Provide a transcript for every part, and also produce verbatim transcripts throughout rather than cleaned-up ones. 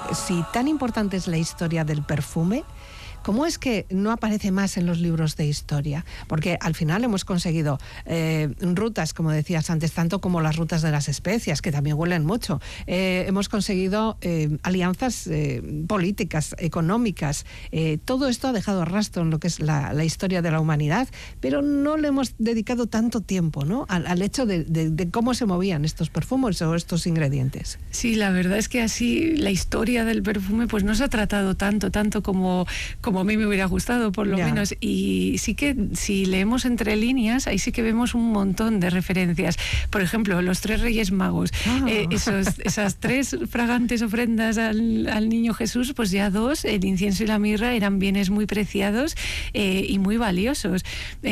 si tan importante es la historia del perfume, ¿cómo es que no aparece más en los libros de historia? Porque al final hemos conseguido eh, rutas, como decías antes, tanto como las rutas de las especias, que también huelen mucho. Eh, hemos conseguido eh, alianzas eh, políticas, económicas. Eh, todo esto ha dejado rastro en lo que es la, la historia de la humanidad, pero no le hemos dedicado tanto tiempo, ¿no?, al, al hecho de, de, de cómo se movían estos perfumes o estos ingredientes. Sí, la verdad es que así la historia del perfume pues no se ha tratado tanto, tanto como... como a mí me hubiera gustado, por lo yeah. menos. Y sí que si leemos entre líneas, ahí sí que vemos un montón de referencias. Por ejemplo, los tres Reyes Magos, oh. eh, esos, esas tres fragantes ofrendas al, al niño Jesús, pues ya dos, el incienso y la mirra, eran bienes muy preciados eh, y muy valiosos.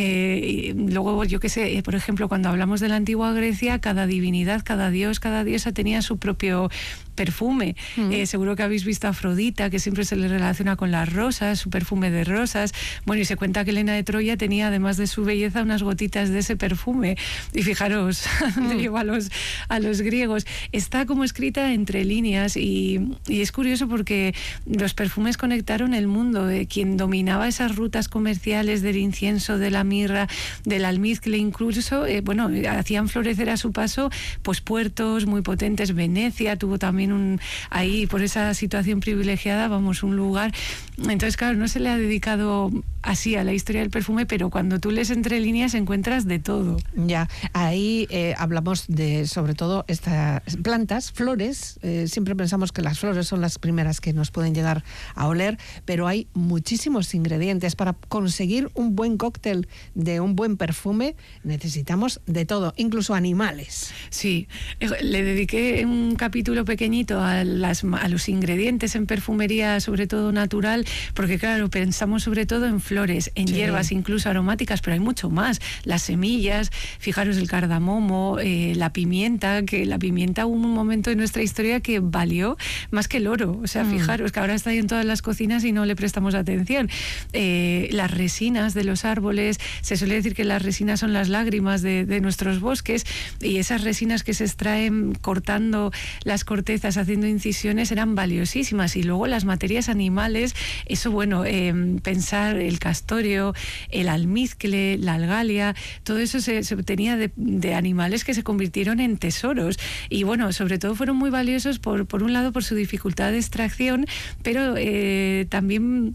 Eh, y luego, yo qué sé, eh, por ejemplo, cuando hablamos de la antigua Grecia, cada divinidad, cada dios, cada diosa tenía su propio perfume. Mm. Eh, seguro que habéis visto a Afrodita, que siempre se le relaciona con las rosas, su perfume de rosas. Bueno, y se cuenta que Helena de Troya tenía, además de su belleza, unas gotitas de ese perfume. Y fijaros, mm. llevo a los, a los griegos. Está como escrita entre líneas y, y es curioso porque los perfumes conectaron el mundo. Eh, quien dominaba esas rutas comerciales del incienso, de la mirra, del almizcle incluso, eh, bueno, hacían florecer a su paso pues puertos muy potentes. Venecia tuvo también un, ahí por esa situación privilegiada, vamos, un lugar. Entonces, claro, no se le ha dedicado así a la historia del perfume, pero cuando tú lees entre líneas encuentras de todo. Ya, ahí eh, hablamos de, sobre todo, estas plantas, flores. Eh, siempre pensamos que las flores son las primeras que nos pueden llegar a oler, pero hay muchísimos ingredientes. Para conseguir un buen cóctel de un buen perfume necesitamos de todo, incluso animales. Sí, le dediqué un capítulo pequeñito a, las, a los ingredientes en perfumería, sobre todo natural, porque claro, pensamos sobre todo en flores, en sí. hierbas incluso aromáticas, pero hay mucho más. Las semillas, fijaros el cardamomo, eh, la pimienta, que la pimienta hubo un momento en nuestra historia que valió más que el oro. O sea, mm. fijaros que ahora está ahí en todas las cocinas y no le prestamos atención. Eh, las resinas de los árboles, se suele decir que las resinas son las lágrimas de, de nuestros bosques, y esas resinas que se extraen cortando las cortezas, haciendo incisiones, eran valiosísimas. Y luego las materias animales, eso bueno, eh, pensar el castorio, el almizcle, la algalia, todo eso se, se obtenía de, de animales que se convirtieron en tesoros. Y bueno, sobre todo fueron muy valiosos por, por un lado por su dificultad de extracción, pero eh, también...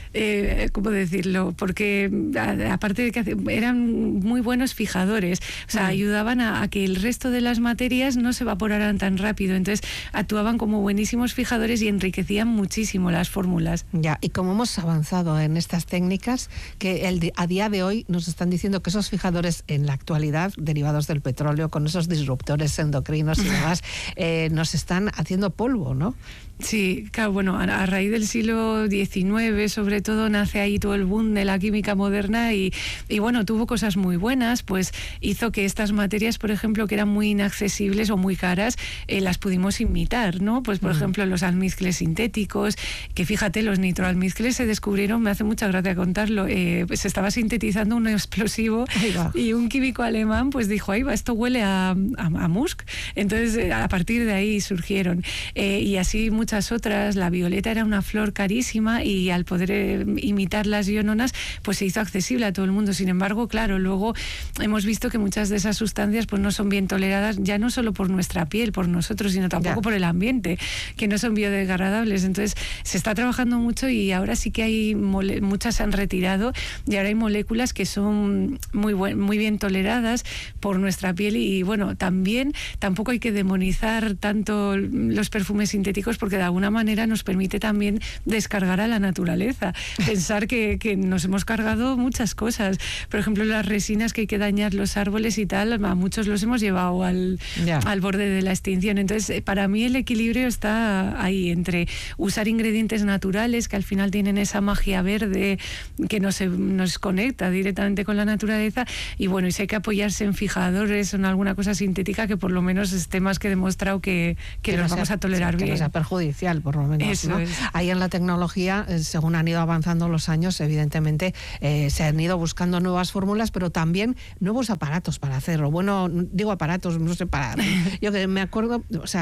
Eh, ¿cómo decirlo? Porque a, aparte de que eran muy buenos fijadores, o sea, mm. ayudaban a, a que el resto de las materias no se evaporaran tan rápido, entonces actuaban como buenísimos fijadores y enriquecían muchísimo las fórmulas. Ya, y como hemos avanzado en estas técnicas, que el, a día de hoy nos están diciendo que esos fijadores en la actualidad, derivados del petróleo, con esos disruptores endocrinos y demás, eh, nos están haciendo polvo, ¿no? Sí, claro, bueno, a, a raíz del siglo diecinueve, sobre todo, nace ahí todo el boom de la química moderna y, y bueno, tuvo cosas muy buenas, pues hizo que estas materias, por ejemplo, que eran muy inaccesibles o muy caras, eh, las pudimos imitar, ¿no? Pues, por uh-huh. ejemplo, los almizcles sintéticos, que fíjate, los nitroalmizcles se descubrieron, me hace mucha gracia contarlo, eh, pues se estaba sintetizando un explosivo y un químico alemán pues dijo, ahí va, esto huele a, a, a musk. Entonces, a partir de ahí surgieron. Eh, y así muchas muchas otras. La violeta era una flor carísima y al poder eh, imitar las iononas pues se hizo accesible a todo el mundo. Sin embargo, claro, luego hemos visto que muchas de esas sustancias pues no son bien toleradas, ya no solo por nuestra piel, por nosotros, sino tampoco ya. por el ambiente, que no son biodegradables. Entonces se está trabajando mucho y ahora sí que hay mole- muchas se han retirado y ahora hay moléculas que son muy, buen, muy bien toleradas por nuestra piel y bueno, también tampoco hay que demonizar tanto los perfumes sintéticos porque de alguna manera nos permite también descargar a la naturaleza, pensar que, que nos hemos cargado muchas cosas, por ejemplo las resinas que hay que dañar los árboles y tal, a muchos los hemos llevado al, yeah. al borde de la extinción. Entonces para mí el equilibrio está ahí entre usar ingredientes naturales que al final tienen esa magia verde que nos, nos conecta directamente con la naturaleza y bueno, y si hay que apoyarse en fijadores o en alguna cosa sintética que por lo menos esté más que demostrado que, que, que los no vamos sea, a tolerar sí, bien. Que no sea perjudicial, por lo menos. Eso ¿no? es. Ahí en la tecnología, eh, según han ido avanzando los años, evidentemente eh, se han ido buscando nuevas fórmulas, pero también nuevos aparatos para hacerlo. Bueno, digo aparatos, no sé, para... Yo que me acuerdo, o sea, el alambique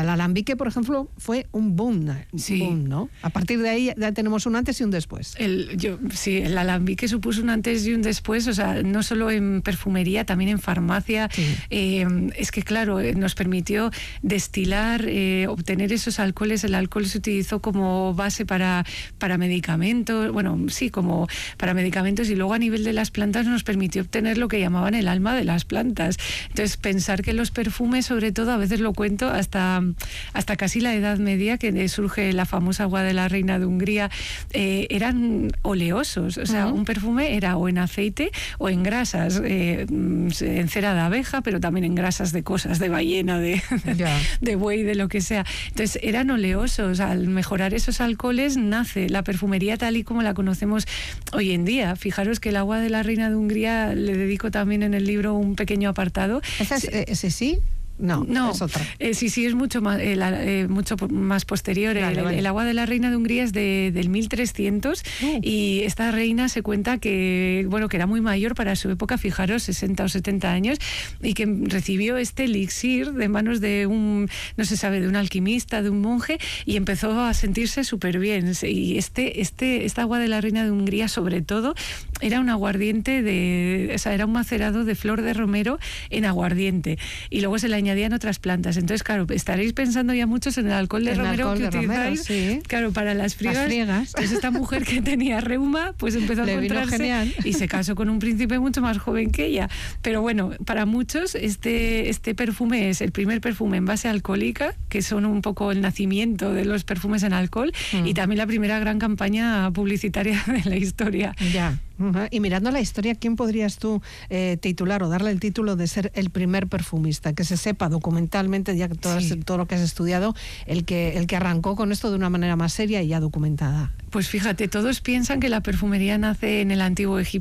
alambique, por ejemplo, fue un boom, sí. boom, ¿no? A partir de ahí ya tenemos un antes y un después. El, yo, sí, el alambique supuso un antes y un después, o sea, no solo en perfumería, también en farmacia. Sí. Eh, es que, claro, nos permitió destilar, eh, obtener esos alcoholes. El alcohol se utilizó como base para, para medicamentos, bueno, sí, como para medicamentos, y luego a nivel de las plantas nos permitió obtener lo que llamaban el alma de las plantas. Entonces, pensar que los perfumes, sobre todo, a veces lo cuento, hasta, hasta casi la Edad Media, que surge la famosa agua de la reina de Hungría, eh, eran oleosos. O sea, uh-huh. un perfume era o en aceite o en grasas, eh, en cera de abeja, pero también en grasas de cosas, de ballena, de, yeah. de buey, de lo que sea. Entonces, eran oleosos. Al mejorar esos alcoholes nace la perfumería tal y como la conocemos hoy en día. Fijaros que el agua de la reina de Hungría le dedico también en el libro un pequeño apartado. ¿Esa es, ese sí? No, no, es otra. Eh, sí, sí, es mucho más, eh, la, eh, mucho más posterior. Vale, el, vale. el agua de la reina de Hungría es de, del mil trescientos uh. y esta reina se cuenta que, bueno, que era muy mayor para su época, fijaros, sesenta o setenta años, y que recibió este elixir de manos de un, no se sabe, de un alquimista, de un monje, y empezó a sentirse súper bien. Y este, este, esta agua de la reina de Hungría, sobre todo, era un aguardiente de, o sea, era un macerado de flor de romero en aguardiente, y luego se le añadían otras plantas. Entonces, claro, estaréis pensando ya muchos en el alcohol de el romero alcohol que de utilizáis. Romero, sí. Claro, para las friegas. Las friegas. Pues esta mujer que tenía reuma, pues empezó a encontrarse y se casó con un príncipe mucho más joven que ella. Pero bueno, para muchos este, este perfume es el primer perfume en base alcohólica, que son un poco el nacimiento de los perfumes en alcohol, mm. y también la primera gran campaña publicitaria de la historia. Ya. Uh-huh. Y mirando la historia, ¿quién podrías tú eh, titular o darle el título de ser el primer perfumista? Que se sepa documentalmente, ya que todo, sí. todo lo que has estudiado, el que, el que arrancó con esto de una manera más seria y ya documentada. Pues fíjate, todos piensan que la perfumería nace en el antiguo Egipto.